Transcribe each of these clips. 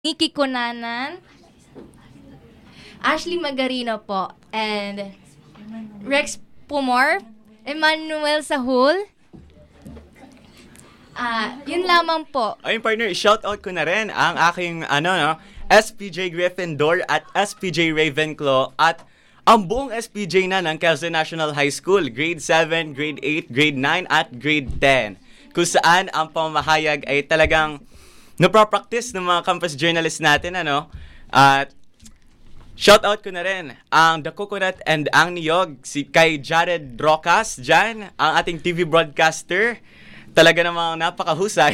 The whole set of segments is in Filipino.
Nikki Cunanan, Ashley Magarino po, and Rex Pumor, Emmanuel Sahul. Yun lamang po. Ayun partner, shoutout ko na rin ang aking SPJ Gryffindor at SPJ Ravenclaw at ang buong SPJ na ng Quezon National High School, grade 7, grade 8, grade 9 at grade 10. Kung saan ang pamahayag ay talagang napapractice ng mga campus journalists natin, At shoutout ko na rin ang The Coconut and ang Niyog, kay Jared Rocas dyan, ang ating TV broadcaster. Talaga namang napakahusay.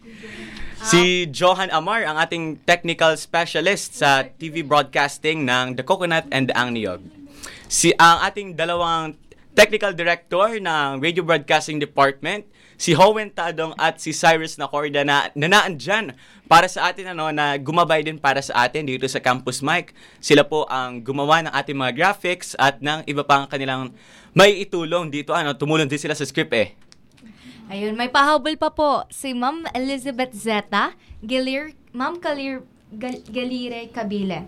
Si Johan Amar, ang ating technical specialist sa TV broadcasting ng The Coconut and ang Niyog. Ang ating dalawang technical director ng Radio Broadcasting Department, si Howen Tadong at si Cyrus Nacorda na naandyan para sa atin na gumabay din para sa atin dito sa Campus Mic. Sila po ang gumawa ng ating mga graphics at ng iba pang kanilang may itulong dito. Tumulong din sila sa script eh. Ayun, may pahabol pa po si Ma'am Elizabeth Zeta, Ma'am Galire Kabile,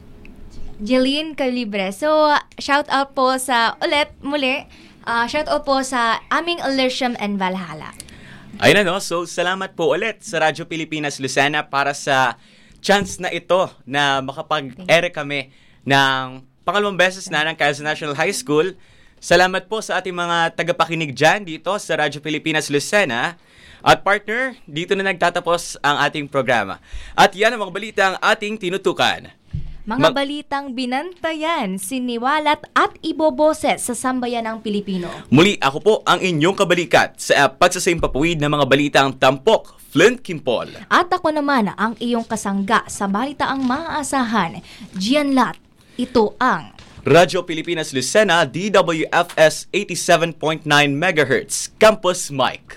Jeline Calibre. So, shout out po sa muli, shout out po sa aming Elysium and Valhalla. Ayun so salamat po ulit sa Radyo Pilipinas Lucena para sa chance na ito na makapag-ere kami ng pangalawang beses na ng Quezon National High School. Salamat po sa ating mga tagapakinig dyan dito sa Radyo Pilipinas Lucena. At partner, dito na nagtatapos ang ating programa. At yan ang mga balita ang ating tinutukan. Mga balitang binantayan, siniwalat at iboboses sa sambayan ng Pilipino. Muli, ako po ang inyong kabalikat sa pagsasaimpapawid ng mga balitang tampok, Flint Kimpol. At ako naman ang iyong kasangga sa balitaang maaasahan, Gian Lat. Ito ang Radyo Pilipinas Lucena, DWFS 87.9 MHz, Campus Mic.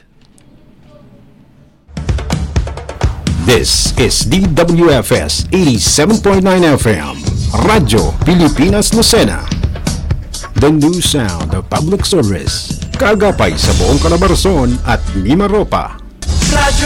This is DWFS 87.9 FM, Radyo Pilipinas Lucena. The new sound of public service. Kagapay sa buong Calabarzon at Mimaropa.